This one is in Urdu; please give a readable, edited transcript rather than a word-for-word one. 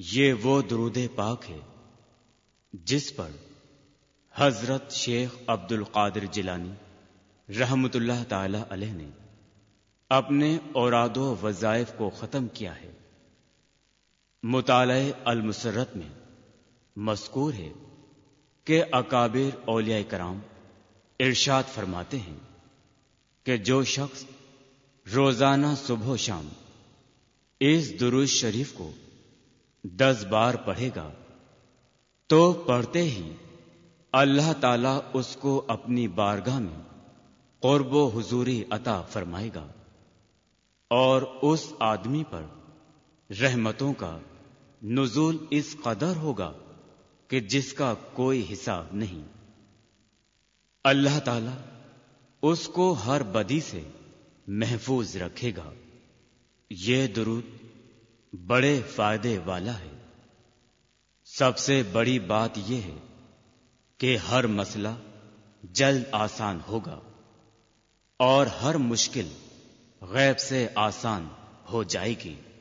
یہ وہ درود پاک ہے جس پر حضرت شیخ عبد القادر جیلانی رحمت اللہ تعالی علیہ نے اپنے اوراد و وظائف کو ختم کیا ہے۔ مطالعہ المسرت میں مذکور ہے کہ اکابر اولیاء کرام ارشاد فرماتے ہیں کہ جو شخص روزانہ صبح و شام اس درود شریف کو 10 بار پڑھے گا تو پڑھتے ہی اللہ تعالیٰ اس کو اپنی بارگاہ میں قرب و حضوری عطا فرمائے گا اور اس آدمی پر رحمتوں کا نزول اس قدر ہوگا کہ جس کا کوئی حساب نہیں۔ اللہ تعالیٰ اس کو ہر بدی سے محفوظ رکھے گا۔ یہ درود بڑے فائدے والا ہے۔ سب سے بڑی بات یہ ہے کہ ہر مسئلہ جلد آسان ہوگا اور ہر مشکل غیب سے آسان ہو جائے گی۔